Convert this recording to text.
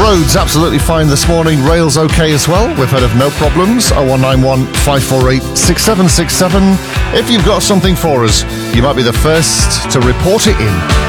Roads absolutely fine this morning. Rails okay as well. We've heard of no problems. 0191 548 6767. If you've got something for us, you might be the first to report it in.